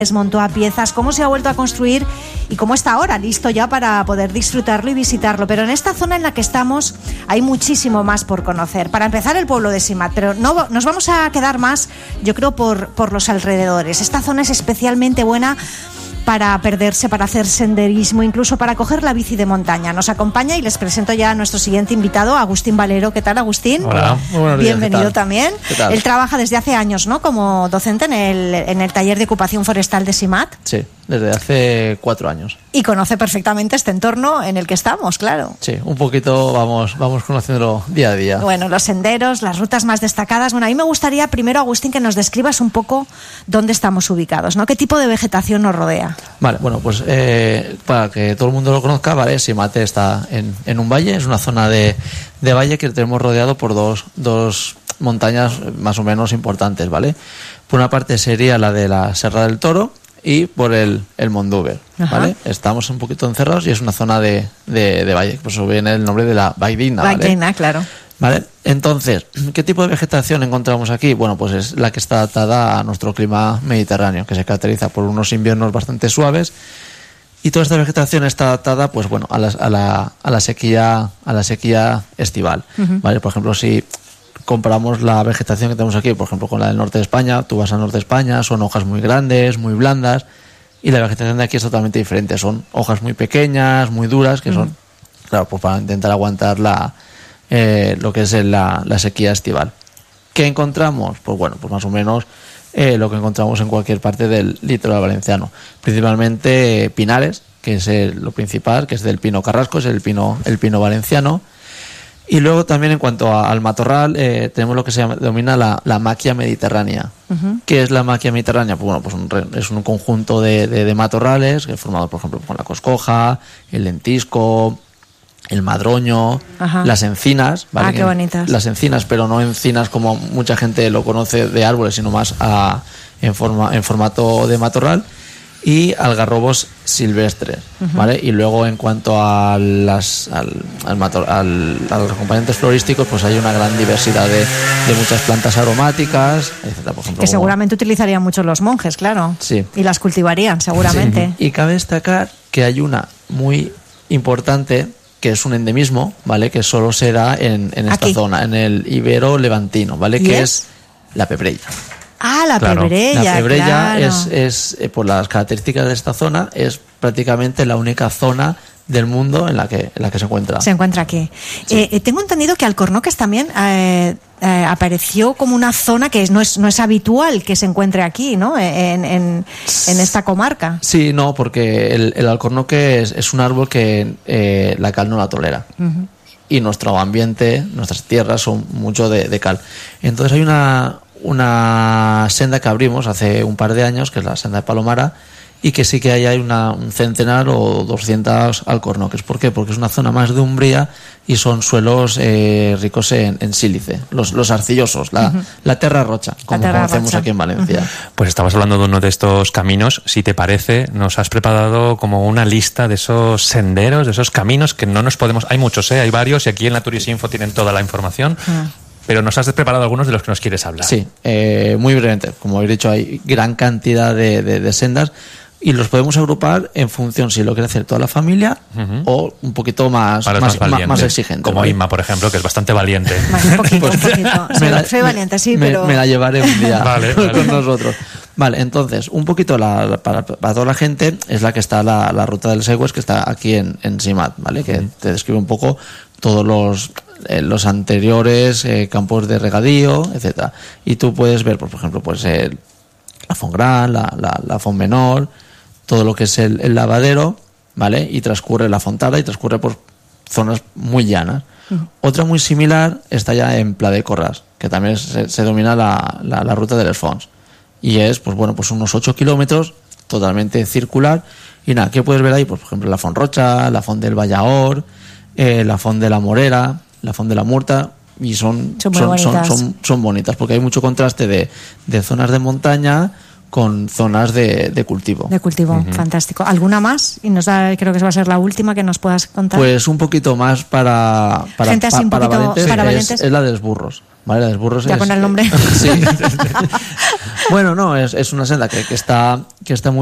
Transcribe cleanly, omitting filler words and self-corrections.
desmontó a piezas, cómo se ha vuelto a construir y cómo está ahora, listo ya para poder disfrutarlo y visitarlo. Pero en esta zona en la que estamos hay muchísimo más por conocer. Para empezar, el pueblo de Simat, pero no nos vamos a quedar más, yo creo, por los alrededores. Esta zona es especialmente buena para perderse, para hacer senderismo, incluso para coger la bici de montaña. Nos acompaña y les presento ya a nuestro siguiente invitado, Agustín Valero. ¿Qué tal, Agustín? Hola, muy buenos días. Bienvenido también. ¿Qué tal? Él trabaja desde hace años, ¿no?, como docente en el taller de ocupación forestal de Simat. Sí, desde hace 4 años. Y conoce perfectamente este entorno en el que estamos, claro. Sí, un poquito vamos conociéndolo día a día. Bueno, los senderos, las rutas más destacadas. Bueno, a mí me gustaría primero, Agustín, que nos describas un poco dónde estamos ubicados, ¿no? ¿Qué tipo de vegetación nos rodea? Vale, bueno, pues para que todo el mundo lo conozca, ¿vale? Simat está en un valle, es una zona de valle que tenemos rodeado por dos montañas más o menos importantes, ¿vale? Por una parte sería la de la Serra del Toro y por el Mondúber, ¿vale? Estamos un poquito encerrados y es una zona de valle, por eso viene el nombre de la Valldigna, ¿vale? Valldigna, claro. Vale, entonces, ¿qué tipo de vegetación encontramos aquí? Bueno, pues es la que está adaptada a nuestro clima mediterráneo, que se caracteriza por unos inviernos bastante suaves, y toda esta vegetación está adaptada, pues bueno, a la sequía estival, ¿vale? Por ejemplo, si comparamos la vegetación que tenemos aquí, por ejemplo, con la del norte de España, tú vas al norte de España, son hojas muy grandes, muy blandas, y la vegetación de aquí es totalmente diferente, son hojas muy pequeñas, muy duras, que son, claro, pues para intentar aguantar lo que es la sequía estival. ¿Qué encontramos? Pues bueno, pues más o menos lo que encontramos en cualquier parte del litoral valenciano. Principalmente pinares, que es lo principal, que es del pino carrasco, es el pino valenciano. Y luego también en cuanto al matorral, tenemos lo que se denomina la maquia mediterránea. ¿Qué es la maquia mediterránea? Pues bueno, pues es un conjunto de matorrales, que es formado, por ejemplo, con la coscoja, el lentisco, el madroño, las encinas, ¿vale? Ah, qué bonitas. Las encinas, pero no encinas como mucha gente lo conoce de árboles, sino más en formato de matorral, y algarrobos silvestres, ¿vale? Y luego en cuanto a los acompañantes florísticos, pues hay una gran diversidad de muchas plantas aromáticas, etcétera, por ejemplo, que seguramente utilizarían mucho los monjes, claro. Sí. Y las cultivarían, seguramente. Sí. Y cabe destacar que hay una muy importante, que es un endemismo, ¿vale? Que solo se da en esta zona, en el Ibero Levantino, ¿vale? Que es la pebrella. Ah, la pebrella. La pebrella, claro. es por las características de esta zona, es prácticamente la única zona del mundo en la que se encuentra. Se encuentra aquí. Sí. Tengo entendido que Alcornoques también apareció como una zona que no es habitual que se encuentre aquí, ¿no? En esta comarca. Sí, no, porque el alcornoque es un árbol que la cal no la tolera. Y nuestro ambiente, nuestras tierras son mucho de cal. Entonces hay una senda que abrimos hace un par de años, que es la senda de Palomara, y que sí que hay un centenar o 200 alcornoques. ¿Por qué? Porque es una zona más de umbría y son suelos ricos en sílice, los arcillosos, la terra rocha, como conocemos aquí en Valencia. Pues estamos hablando de uno de estos caminos. Si te parece, nos has preparado como una lista de esos senderos, de esos caminos que no nos podemos... Hay muchos, hay varios, y aquí en la Turisinfo tienen toda la información. Pero nos has preparado algunos de los que nos quieres hablar. Sí, muy brevemente. Como habéis dicho, hay gran cantidad de sendas y los podemos agrupar en función si lo quiere hacer toda la familia o un poquito más exigente. Como Inma, por ejemplo, que es bastante valiente. Un poquito. Soy valiente, sí, pero... Me la llevaré un día con nosotros. Vale, entonces, un poquito para toda la gente es la que está la ruta del Segües, que está aquí en Simat, ¿vale? Que te describe un poco todos los anteriores campos de regadío, etcétera. Y tú puedes ver, por ejemplo, pues la Font Gran, la Font Menor, todo lo que es el lavadero, ¿vale? Y transcurre la Fontada y transcurre por zonas muy llanas. Otra muy similar está ya en Pla de Corràs, que también se denomina la ruta de les Fonts. Y es, pues bueno, pues unos 8 kilómetros, totalmente circular. Y nada, ¿qué puedes ver ahí? Pues por ejemplo la Font Rocha, la Font del Vallaor, la Font de la Morera, la Font de la Murta, y son bonitas porque hay mucho contraste de zonas de montaña con zonas de cultivo. De cultivo, fantástico. ¿Alguna más? Y creo que va a ser la última que nos puedas contar. Pues un poquito más para gente así un poquito valientes, para valientes. Es la de los burros. ¿Vale? La de Burros Ya es, con el nombre. Sí. Bueno, no, es una senda que está muy